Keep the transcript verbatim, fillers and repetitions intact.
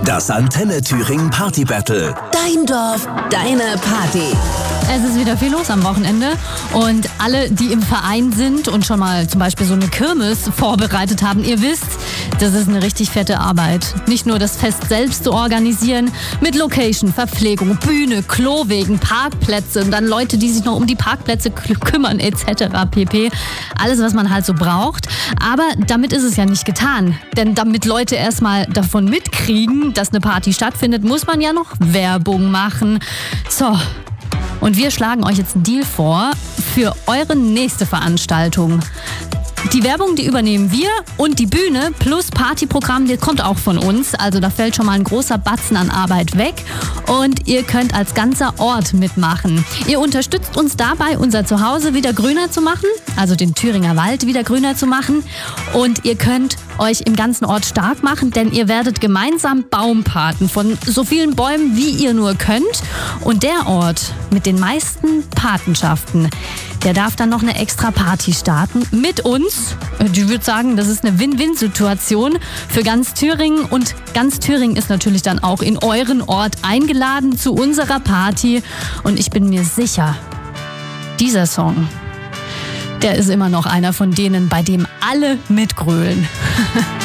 Das Antenne Thüringen Party Battle. Dein Dorf, deine Party. Es ist wieder viel los am Wochenende und alle, die im Verein sind und schon mal zum Beispiel so eine Kirmes vorbereitet haben, ihr wisst, das ist eine richtig fette Arbeit. Nicht nur das Fest selbst zu organisieren, mit Location, Verpflegung, Bühne, Klowegen, Parkplätze und dann Leute, die sich noch um die Parkplätze kümmern et cetera pp. Alles, was man halt so braucht. Aber damit ist es ja nicht getan. Denn damit Leute erstmal davon mitkriegen, dass eine Party stattfindet, muss man ja noch Werbung machen. So. Und wir schlagen euch jetzt einen Deal vor für eure nächste Veranstaltung. Die Werbung, die übernehmen wir und die Bühne plus Partyprogramm, das kommt auch von uns. Also da fällt schon mal ein großer Batzen an Arbeit weg und ihr könnt als ganzer Ort mitmachen. Ihr unterstützt uns dabei, unser Zuhause wieder grüner zu machen, also den Thüringer Wald wieder grüner zu machen. Und ihr könnt euch im ganzen Ort stark machen, denn ihr werdet gemeinsam Baumpaten von so vielen Bäumen, wie ihr nur könnt. Und der Ort mit den meisten Patenschaften, der darf dann noch eine extra Party starten mit uns. Ich würde sagen, das ist eine Win-Win-Situation für ganz Thüringen. Und ganz Thüringen ist natürlich dann auch in euren Ort eingeladen zu unserer Party. Und ich bin mir sicher, dieser Song, der ist immer noch einer von denen, bei dem alle mitgrölen.